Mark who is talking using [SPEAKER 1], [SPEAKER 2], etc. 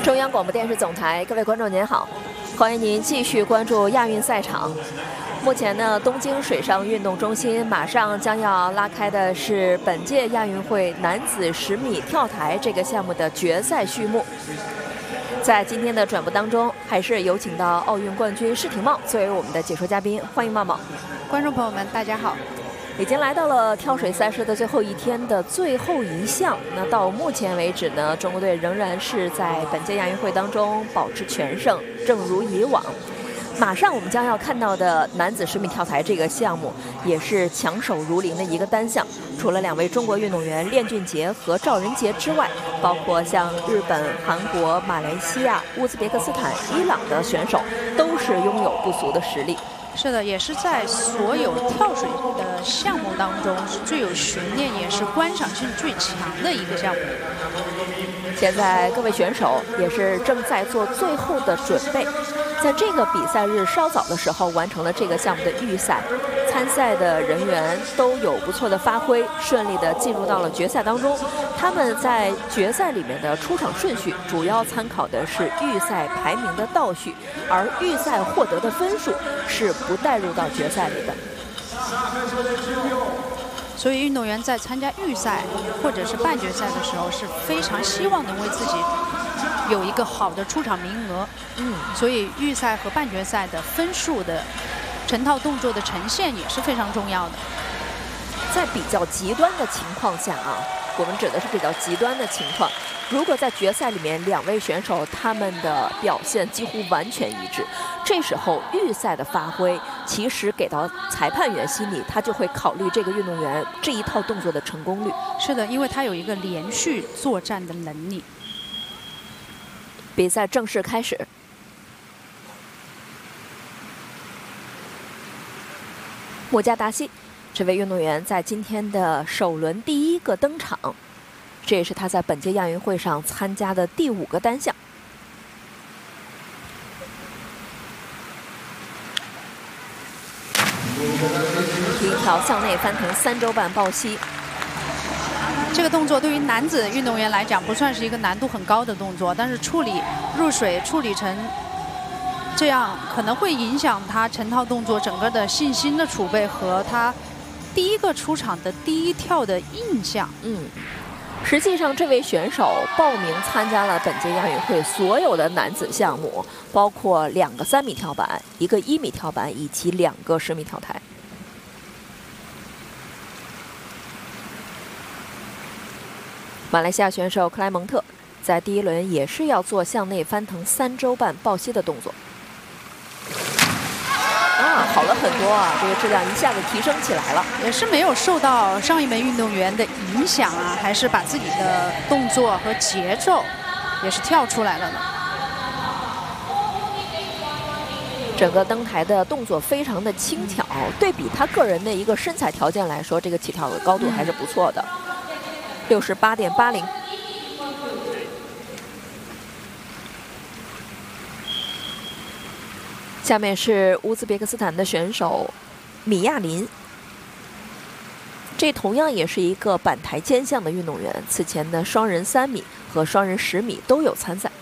[SPEAKER 1] 中央广播电视总台，各位观众您好，欢迎您继续关注亚运赛场。目前呢，东京水上运动中心马上将要拉开的是本届亚运会男子10米跳台这个项目的决赛序幕。在今天的转播当中，还是有请到奥运冠军施廷懋作为我们的解说嘉宾，欢迎懋懋。
[SPEAKER 2] 观众朋友们，大家好。
[SPEAKER 1] 已经来到了跳水赛事的最后一天的最后一项。那到目前为止呢，中国队仍然是在本届亚运会当中保持全胜，正如以往。马上我们将要看到的男子10米跳台这个项目，也是强手如林的一个单项。除了2位中国运动员练俊杰和赵仁杰之外，包括像日本、韩国、马来西亚、乌兹别克斯坦、伊朗的选手，都是拥有不俗的实力。
[SPEAKER 2] 是的，也是在所有跳水的项目当中是最有悬念，也是观赏性最强的一个项目。
[SPEAKER 1] 现在各位选手也是正在做最后的准备，在这个比赛日稍早的时候完成了这个项目的预赛，参赛的人员都有不错的发挥，顺利的进入到了决赛当中。他们在决赛里面的出场顺序主要参考的是预赛排名的倒序，而预赛获得的分数是不带入到决赛里的。
[SPEAKER 2] 所以运动员在参加预赛或者是半决赛的时候，是非常希望能为自己有一个好的出场名额。所以预赛和半决赛的分数的成套动作的呈现也是非常重要的。
[SPEAKER 1] 在比较极端的情况下啊，我们指的是比较极端的情况。如果在决赛里面2位选手他们的表现几乎完全一致，这时候预赛的发挥其实给到裁判员心里，他就会考虑这个运动员这一套动作的成功率。
[SPEAKER 2] 是的，因为他有一个连续作战的能力。
[SPEAKER 1] 比赛正式开始。穆加达西这位运动员在今天的首轮第1个登场，这也是他在本届亚运会上参加的第5个单项。一条向内翻腾3周半抱膝。
[SPEAKER 2] 这个动作对于男子运动员来讲不算是一个难度很高的动作，但是处理入水处理成这样，可能会影响他成套动作整个的信心的储备和他第1个出场的第1跳的印象。
[SPEAKER 1] 实际上这位选手报名参加了本届亚运会所有的男子项目，包括2个3米跳板、1个1米跳板以及2个10米跳台。马来西亚选手克莱蒙特在第1轮也是要做向内翻腾3周半抱膝的动作。好了很多啊，这个质量一下子提升起来了，
[SPEAKER 2] 也是没有受到上一枚运动员的影响啊，还是把自己的动作和节奏也是跳出来了呢。
[SPEAKER 1] 整个登台的动作非常的轻巧，对比他个人的一个身材条件来说，这个起跳的高度还是不错的。68.80。下面是乌兹别克斯坦的选手米亚林，这同样也是一个板台肩项的运动员，此前的双人3米和双人10米都有参赛。